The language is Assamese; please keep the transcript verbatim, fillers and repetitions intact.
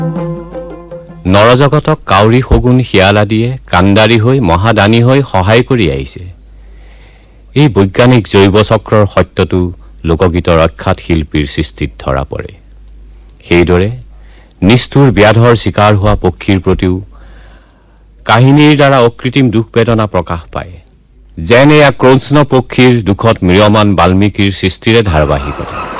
নৰজগতক কাউৰী শগুন শিয়াল আদিয়ে কাণ্ডাৰী হৈ মহাদানী হৈ সহায় কৰি আহিছে। এই বৈজ্ঞানিক জৈৱ চক্ৰৰ সত্যটো লোকগীতৰ অখ্যাত শিল্পীৰ সৃষ্টিত ধৰা পৰে। সেইদৰে নিষ্ঠুৰ ব্যাধৰ চিকাৰ হোৱা পক্ষীৰ প্ৰতিও কাহিনীৰ দ্বাৰা অকৃত্ৰিম দুখ বেদনা প্ৰকাশ পায়, যেন এয়া কৃষ্ণ পক্ষীৰ দুখত ম্ৰিয়মান বাল্মীকিৰ সৃষ্টিৰে ধাৰাবাহিকতা।